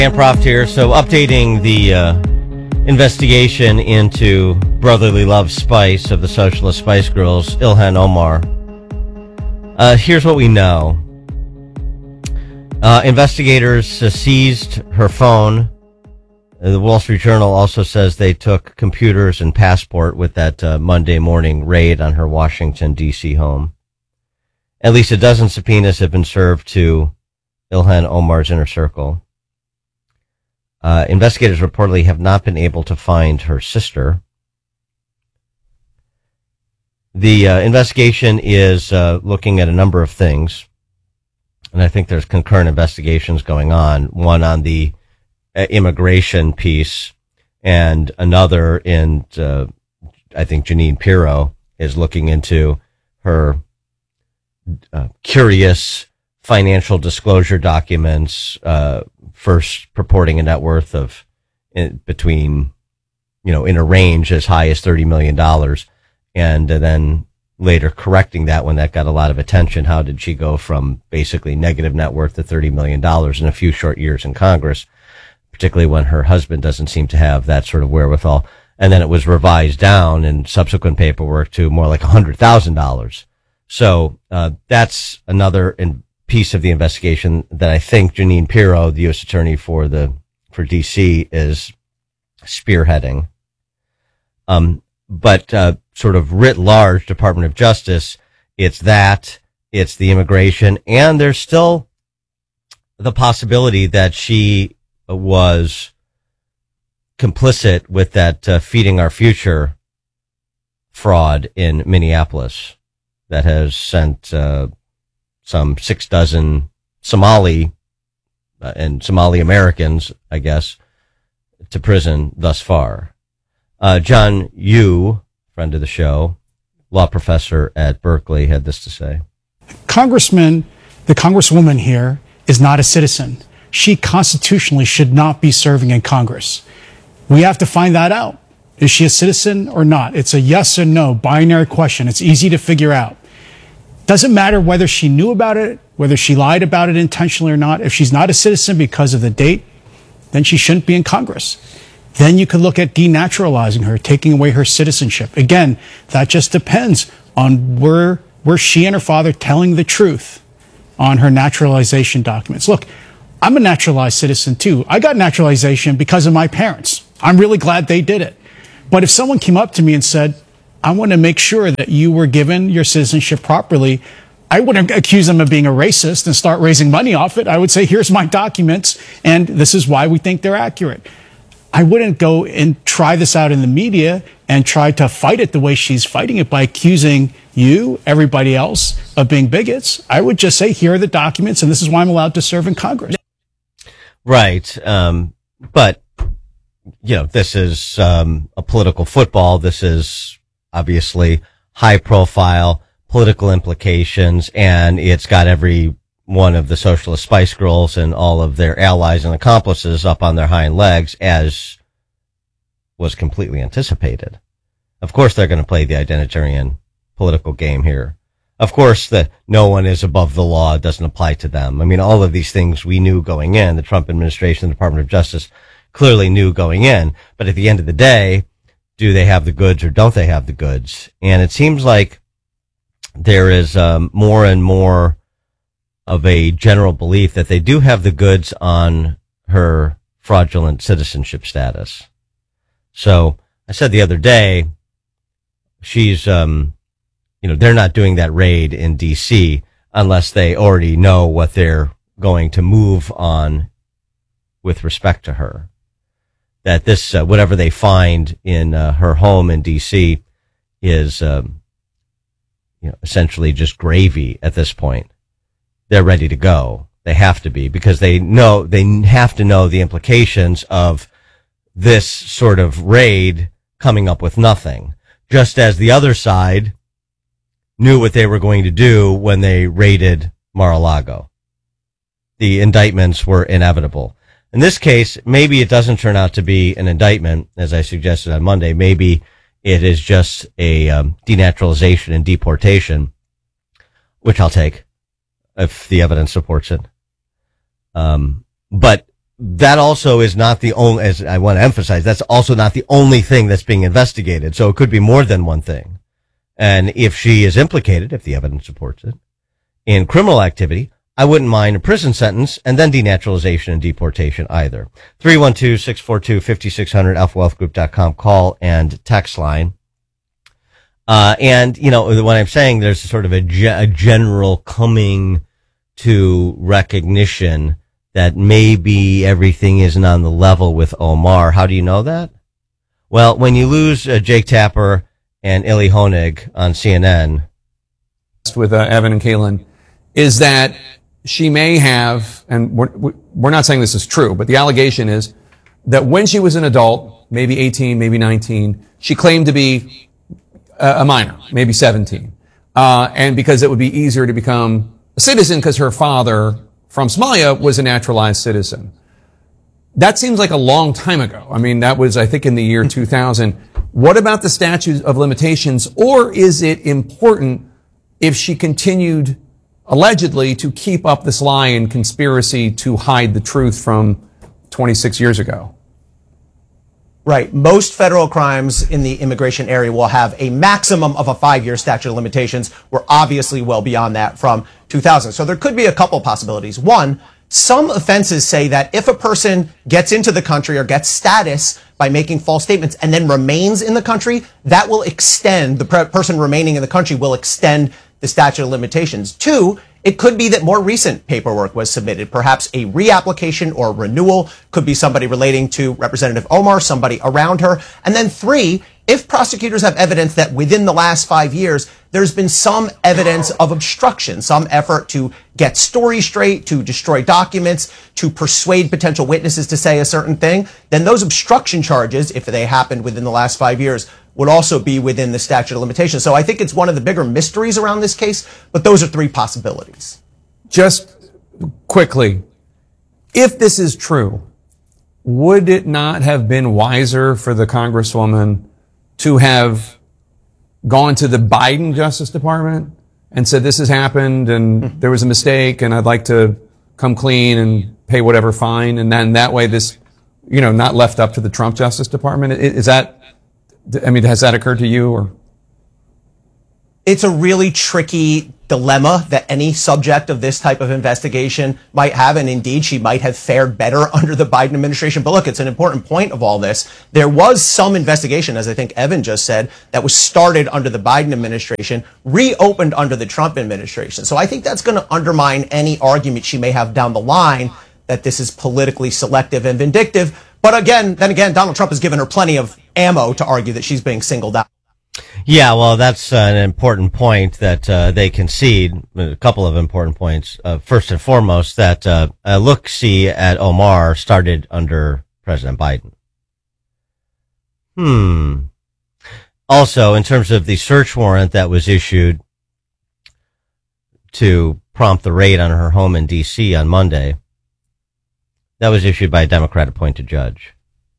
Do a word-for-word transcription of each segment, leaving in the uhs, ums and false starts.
Bancroft here. So updating the uh, investigation into brotherly love Spice of the Socialist Spice Girls, Ilhan Omar. Uh, here's what we know. Uh, investigators uh, seized her phone. Uh, the Wall Street Journal also says they took computers and passport with that uh, Monday morning raid on her Washington, D C home. At least a dozen subpoenas have been served to Ilhan Omar's inner circle. Uh, investigators reportedly have not been able to find her sister. The uh, investigation is uh, looking at a number of things, and I think there's concurrent investigations going on, one on the uh, immigration piece, and another in, uh, I think Jeanine Pirro is looking into her uh, curious financial disclosure documents, uh, first purporting a net worth of in, between, you know, in a range as high as thirty million dollars, and uh, then later correcting that when that got a lot of attention. How did she go from basically negative net worth to thirty million dollars in a few short years in Congress, particularly when her husband doesn't seem to have that sort of wherewithal? And then it was revised down in subsequent paperwork to more like one hundred thousand dollars. So uh, that's another in, piece of the investigation that I think Jeanine Pirro, the U S attorney for the for D C, is spearheading. Um, but uh, sort of writ large, Department of Justice, it's that, it's the immigration, and there's still the possibility that she was complicit with that uh, Feeding Our Future fraud in Minneapolis that has sent uh, some six dozen Somali uh, and Somali Americans, I guess, to prison thus far. Uh, John Yoo, friend of the show, law professor at Berkeley, had this to say. Congressman, the Congresswoman here is not a citizen. She constitutionally should not be serving in Congress. We have to find that out. Is she a citizen or not? It's a yes or no binary question. It's easy to figure out. Doesn't matter whether she knew about it, whether she lied about it intentionally or not. If she's not a citizen because of the date, then she shouldn't be in Congress. Then you could look at denaturalizing her, taking away her citizenship. Again, that just depends on where, where she and her father telling the truth on her naturalization documents. Look, I'm a naturalized citizen too. I got naturalization because of my parents. I'm really glad they did it. But if someone came up to me and said, I want to make sure that you were given your citizenship properly, I wouldn't accuse them of being a racist and start raising money off it. I would say, here's my documents, and this is why we think they're accurate. I wouldn't go and try this out in the media and try to fight it the way she's fighting it by accusing you, everybody else, of being bigots. I would just say, here are the documents, and this is why I'm allowed to serve in Congress. Right. Um, but, you know, this is um, a political football. This is obviously high profile political implications, and it's got every one of the Socialist Spice Girls and all of their allies and accomplices up on their hind legs, as was completely anticipated. Of course they're going to play the identitarian political game here. Of course that no one is above the law, doesn't apply to them. I mean, all of these things we knew going in. The Trump administration, the Department of Justice clearly knew going in. But at the end of the day, do they have the goods or don't they have the goods? And it seems like there is um, more and more of a general belief that they do have the goods on her fraudulent citizenship status. So I said the other day, she's, um, you know, they're not doing that raid in D C unless they already know what they're going to move on with respect to her. That this, uh, whatever they find in uh, her home in D C is, um, you know, essentially just gravy at this point. They're ready to go. They have to be, because they know, they have to know the implications of this sort of raid coming up with nothing. Just as the other side knew what they were going to do when they raided Mar-a-Lago. The indictments were inevitable. In this case, maybe it doesn't turn out to be an indictment, as I suggested on Monday. Maybe it is just a um, denaturalization and deportation, which I'll take if the evidence supports it. Um, but that also is not the only, as I want to emphasize, that's also not the only thing that's being investigated. So it could be more than one thing. And if she is implicated, if the evidence supports it, in criminal activity, I wouldn't mind a prison sentence and then denaturalization and deportation either. three one two, six four two, five six zero zero, alpha wealth group dot com, call and text line. Uh, and, you know, when I'm saying there's sort of a, ge- a general coming to recognition that maybe everything isn't on the level with Omar. How do you know that? Well, when you lose uh, Jake Tapper and Illy Honig on C N N. With uh, Evan and Kaylin, is that she may have, and we're, we're not saying this is true, but the allegation is that when she was an adult, maybe eighteen, maybe nineteen, she claimed to be a, a minor, maybe seventeen. Uh, and because it would be easier to become a citizen because her father from Somalia was a naturalized citizen. That seems like a long time ago. I mean, that was, I think, in the year two thousand. What about the statute of limitations? Or is it important if she continued allegedly to keep up this lie and conspiracy to hide the truth from twenty-six years ago? Right. Most federal crimes in the immigration area will have a maximum of a five-year statute of limitations. We're obviously well beyond that from two thousand. So there could be a couple possibilities. One, some offenses say that if a person gets into the country or gets status by making false statements and then remains in the country, that will extend, the per- person remaining in the country will extend the statute of limitations. Two, it could be that more recent paperwork was submitted, perhaps a reapplication or renewal, could be somebody relating to Representative Omar, somebody around her. And then three, if prosecutors have evidence that within the last five years, there's been some evidence of obstruction, some effort to get stories straight, to destroy documents, to persuade potential witnesses to say a certain thing, then those obstruction charges, if they happened within the last five years, would also be within the statute of limitations. So I think it's one of the bigger mysteries around this case, but those are three possibilities. Just quickly, if this is true, would it not have been wiser for the Congresswoman to have gone to the Biden Justice Department and said, this has happened and there was a mistake and I'd like to come clean and pay whatever fine, and then that way this, you know, not left up to the Trump Justice Department? Is that, I mean, has that occurred to you? Or it's a really tricky dilemma that any subject of this type of investigation might have, and indeed she might have fared better under the Biden administration. But look, it's an important point of all this. There was some investigation, as I think Evan just said, that was started under the Biden administration, reopened under the Trump administration. So I think that's going to undermine any argument she may have down the line that this is politically selective and vindictive. But again, then again, Donald Trump has given her plenty of ammo to argue that she's being singled out. Yeah, well, that's uh, an important point that uh, they concede. A couple of important points. Uh, first and foremost, that uh, a look-see at Omar started under President Biden. Hmm. Also, in terms of the search warrant that was issued to prompt the raid on her home in D C on Monday, that was issued by a Democrat-appointed judge.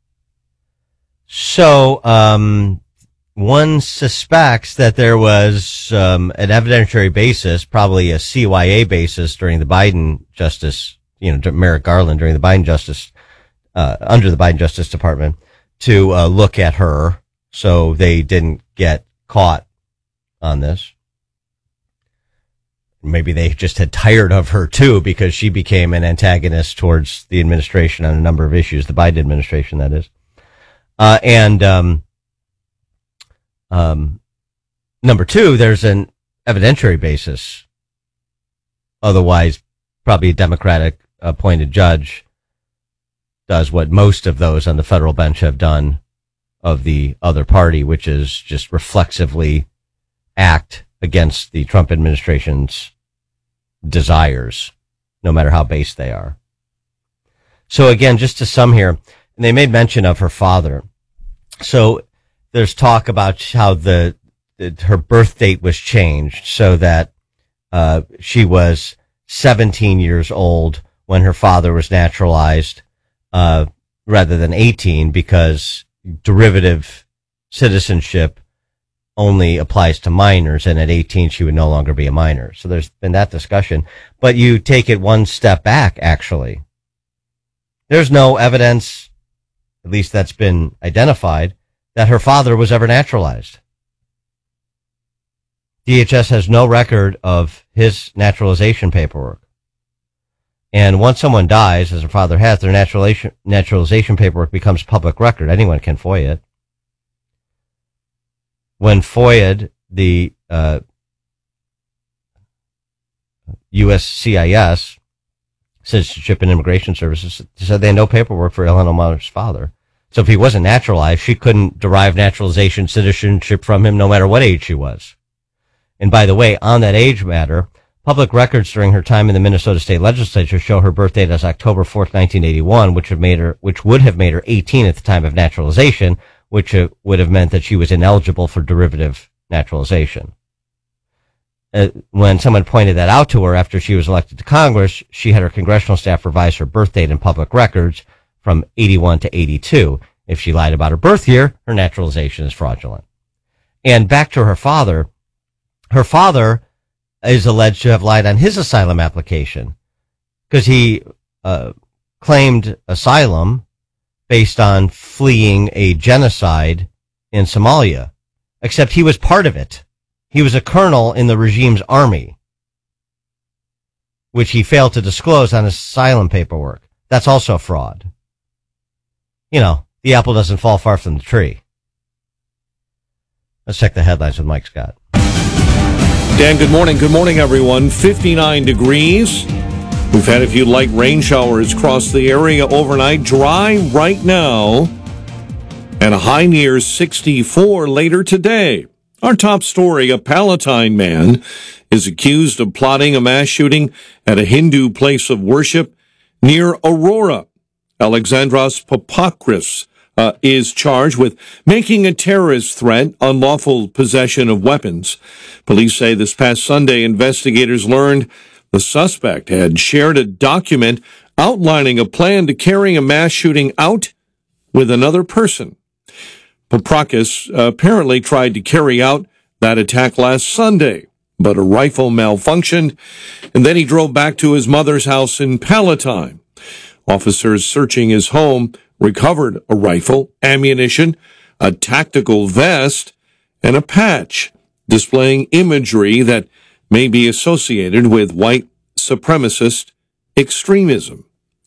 So, um, one suspects that there was um, an evidentiary basis, probably a C Y A basis during the Biden Justice, you know, Merrick Garland during the Biden Justice, uh, under the Biden Justice Department, to uh, look at her so they didn't get caught on this. Maybe they just had tired of her too, because she became an antagonist towards the administration on a number of issues, the Biden administration, that is. Uh, and, um, um, number two, there's an evidentiary basis. Otherwise, probably a Democratic appointed judge does what most of those on the federal bench have done of the other party, which is just reflexively act against the Trump administration's desires, no matter how base they are. So again, just to sum here, and they made mention of her father. So there's talk about how the, the her birth date was changed so that uh she was seventeen years old when her father was naturalized, uh rather than eighteen, because derivative citizenship only applies to minors, and at eighteen she would no longer be a minor. So there's been that discussion. But you take it one step back, actually. There's no evidence, at least that's been identified, that her father was ever naturalized. D H S has no record of his naturalization paperwork. And once someone dies, as her father has, their naturalization, naturalization paperwork becomes public record. Anyone can FOIA it. When FOIA'd, the uh, U S C I S, Citizenship and Immigration Services, said they had no paperwork for Ilhan Omar's father. So if he wasn't naturalized, she couldn't derive naturalization citizenship from him no matter what age she was. And by the way, on that age matter, public records during her time in the Minnesota State Legislature show her birth date as October fourth, nineteen eighty-one, which have made her, which would have made her eighteen at the time of naturalization, which uh, would have meant that she was ineligible for derivative naturalization. Uh, when someone pointed that out to her after she was elected to Congress, she had her congressional staff revise her birth date in public records from eighty-one to eighty-two. If she lied about her birth year, her naturalization is fraudulent. And back to her father, her father is alleged to have lied on his asylum application because he uh, claimed asylum based on fleeing a genocide in Somalia, except he was part of it. He was a colonel in the regime's army, which he failed to disclose on his asylum paperwork. That's also fraud. You know, the apple doesn't fall far from the tree. Let's check the headlines with Mike Scott. Dan, good morning. Good morning, everyone. fifty-nine degrees. We've had a few light rain showers across the area overnight. Dry right now. And a high near sixty-four later today. Our top story, a Palatine man is accused of plotting a mass shooting at a Hindu place of worship near Aurora. Alexandros Papakris uh, is charged with making a terrorist threat, unlawful possession of weapons. Police say this past Sunday, investigators learned the suspect had shared a document outlining a plan to carry a mass shooting out with another person. Papakris uh, apparently tried to carry out that attack last Sunday, but a rifle malfunctioned, and then he drove back to his mother's house in Palatine. Officers searching his home recovered a rifle, ammunition, a tactical vest, and a patch displaying imagery that may be associated with white supremacist extremism.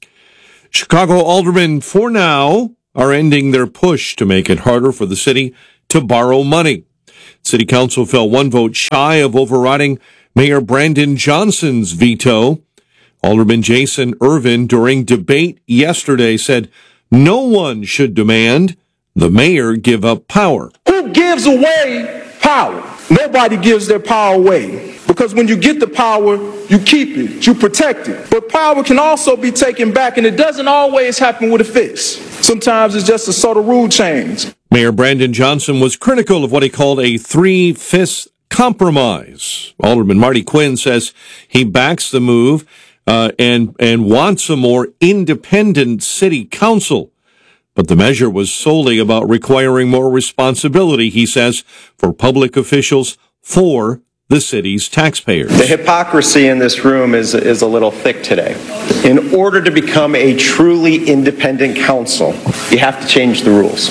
Chicago aldermen, for now, are ending their push to make it harder for the city to borrow money. City Council fell one vote shy of overriding Mayor Brandon Johnson's veto. Alderman Jason Irvin, during debate yesterday, said no one should demand the mayor give up power. Who gives away power? Nobody gives their power away. Because when you get the power, you keep it, you protect it. But power can also be taken back, and it doesn't always happen with a fist. Sometimes it's just a sort of rule change. Mayor Brandon Johnson was critical of what he called a three-fifths compromise. Alderman Marty Quinn says he backs the move uh, and, and wants a more independent city council. But the measure was solely about requiring more responsibility, he says, for public officials for the city's taxpayers. The hypocrisy in this room is, is a little thick today. In order to become a truly independent council, you have to change the rules.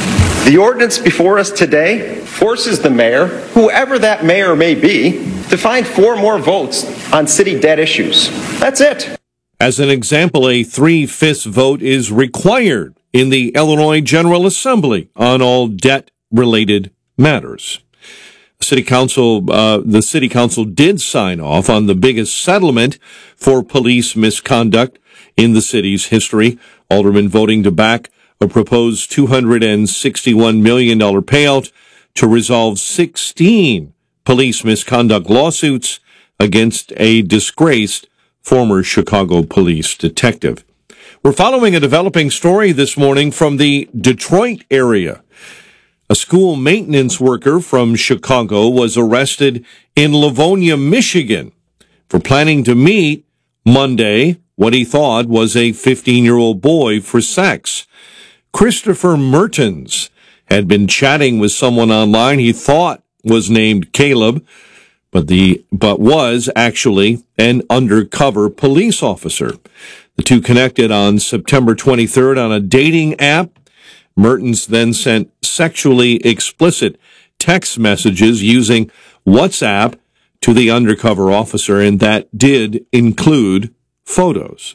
The ordinance before us today forces the mayor, whoever that mayor may be, to find four more votes on city debt issues. That's it. As an example, a three-fifths vote is required in the Illinois General Assembly on all debt-related matters. City Council, uh, the City Council did sign off on the biggest settlement for police misconduct in the city's history. Aldermen voting to back a proposed two hundred sixty-one million dollars payout to resolve sixteen police misconduct lawsuits against a disgraced former Chicago police detective. We're following a developing story this morning from the Detroit area. A school maintenance worker from Chicago was arrested in Livonia, Michigan, for planning to meet Monday what he thought was a fifteen-year-old boy for sex. Christopher Mertens had been chatting with someone online he thought was named Caleb, but the but was actually an undercover police officer. The two connected on September twenty-third on a dating app. Mertens then sent sexually explicit text messages using WhatsApp to the undercover officer, and that did include photos.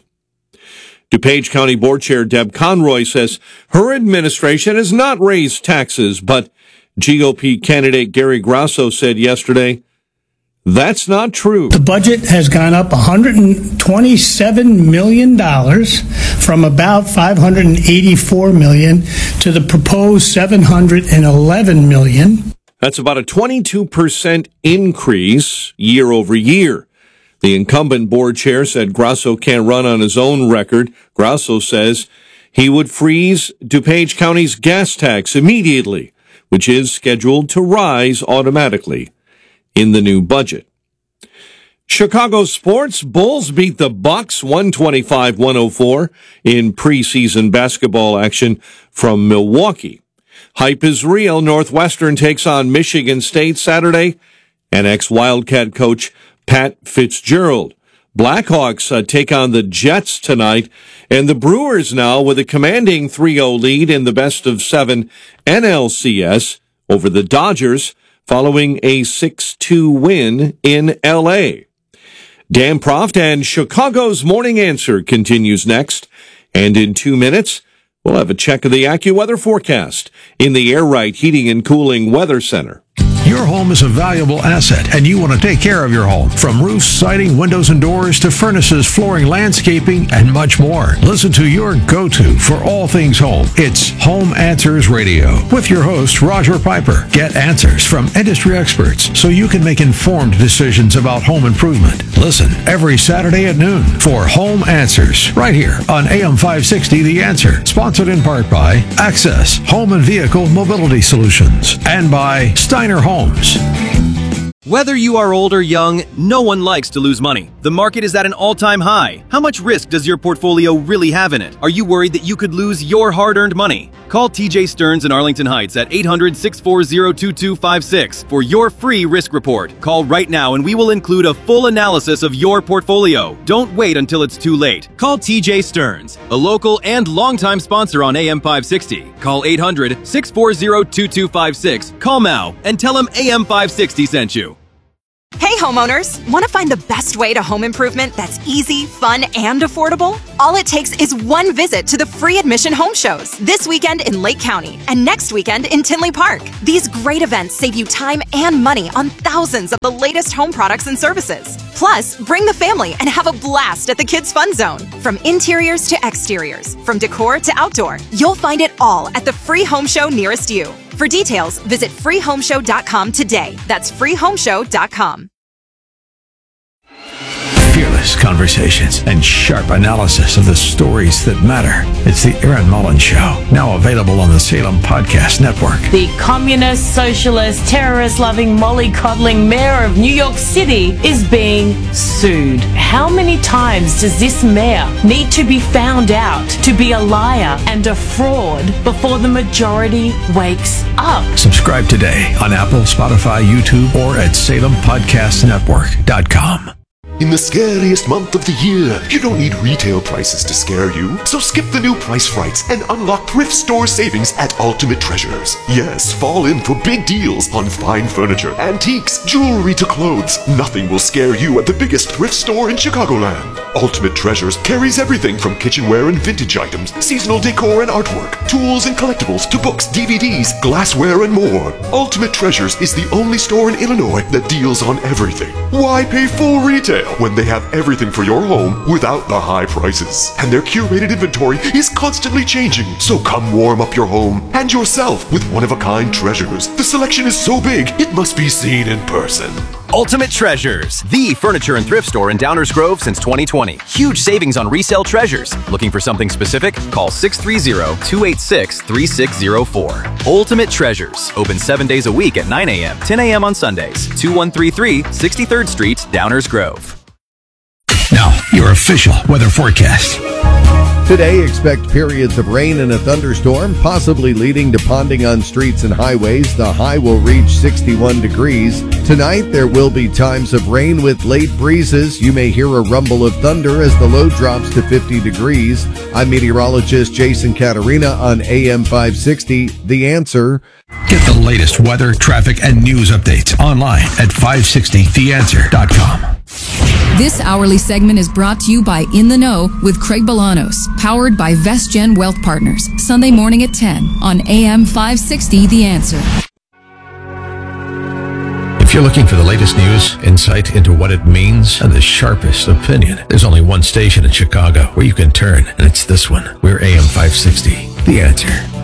DuPage County Board Chair Deb Conroy says her administration has not raised taxes, but G O P candidate Gary Grasso said yesterday that's not true. The budget has gone up one hundred twenty-seven million dollars from about five hundred eighty-four million dollars to the proposed seven hundred eleven million dollars. That's about a twenty-two percent increase year over year. The incumbent board chair said Grasso can't run on his own record. Grasso says he would freeze DuPage County's gas tax immediately, which is scheduled to rise automatically in the new budget. Chicago sports. Bulls beat the Bucks one twenty-five to one oh four in preseason basketball action from Milwaukee. Hype is real. Northwestern takes on Michigan State Saturday, and ex-Wildcat coach Pat Fitzgerald. Blackhawks uh, take on the Jets tonight, and the Brewers now with a commanding three oh lead in the best of seven N L C S over the Dodgers, following a six two win in L A. Dan Proft and Chicago's Morning Answer continues next. And in two minutes, we'll have a check of the AccuWeather forecast in the Air Right Heating and Cooling Weather Center. Your home is a valuable asset, and you want to take care of your home. From roofs, siding, windows, and doors to furnaces, flooring, landscaping, and much more. Listen to your go-to for all things home. It's Home Answers Radio with your host, Roger Piper. Get answers from industry experts so you can make informed decisions about home improvement. Listen every Saturday at noon for Home Answers right here on A M five sixty The Answer. Sponsored in part by Access Home and Vehicle Mobility Solutions and by Steiner Homes. Whether you are old or young, no one likes to lose money. The market is at an all-time high. How much risk does your portfolio really have in it? Are you worried that you could lose your hard-earned money? Call T J Stearns in Arlington Heights at eight hundred, six four zero, two two five six for your free risk report. Call right now and we will include a full analysis of your portfolio. Don't wait until it's too late. Call T J Stearns, a local and longtime sponsor on A M five sixty. Call eight hundred, six four zero, two two five six. Call now and tell him A M five sixty sent you. Hey homeowners, want to find the best way to home improvement that's easy, fun, and affordable? All it takes is one visit to the free admission home shows this weekend in Lake County and next weekend in Tinley Park. These great events save you time and money on thousands of the latest home products and services. Plus, bring the family and have a blast at the Kids Fun Zone. From interiors to exteriors, from decor to outdoor, you'll find it all at the free home show nearest you. For details, visit free home show dot com today. That's free home show dot com. Fearless conversations and sharp analysis of the stories that matter. It's the Erin Mullins Show, now available on the Salem Podcast Network. The communist, socialist, terrorist-loving, mollycoddling mayor of New York City is being sued. How many times does this mayor need to be found out to be a liar and a fraud before the majority wakes up? Subscribe today on Apple, Spotify, YouTube, or at salem podcast network dot com. In the scariest month of the year, you don't need retail prices to scare you. So skip the new price frights and unlock thrift store savings at Ultimate Treasures. Yes, fall in for big deals on fine furniture, antiques, jewelry to clothes. Nothing will scare you at the biggest thrift store in Chicagoland. Ultimate Treasures carries everything from kitchenware and vintage items, seasonal decor and artwork, tools and collectibles to books, D V Ds, glassware, and more. Ultimate Treasures is the only store in Illinois that deals on everything. Why pay full retail when they have everything for your home without the high prices? And their curated inventory is constantly changing. So come warm up your home and yourself with one-of-a-kind treasures. The selection is so big, it must be seen in person. Ultimate Treasures, the furniture and thrift store in Downers Grove since twenty twenty. Huge savings on resale treasures. Looking for something specific? Call six three zero, two eight six, three six zero four. Ultimate Treasures, open seven days a week at nine a.m., ten a.m. on Sundays. two one three three, sixty-third Street, Downers Grove. Now, your official weather forecast. Today, expect periods of rain and a thunderstorm, possibly leading to ponding on streets and highways. The high will reach sixty-one degrees. Tonight, there will be times of rain with late breezes. You may hear a rumble of thunder as the low drops to fifty degrees. I'm meteorologist Jason Caterina on A M five sixty. The Answer. Get the latest weather, traffic, and news updates online at five sixty the answer dot com. This hourly segment is brought to you by In the Know with Craig Bolanos, powered by VestGen Wealth Partners, Sunday morning at ten on A M five sixty The Answer. If you're looking for the latest news, insight into what it means, and the sharpest opinion, there's only one station in Chicago where you can turn, and it's this one. We're A M five sixty The Answer.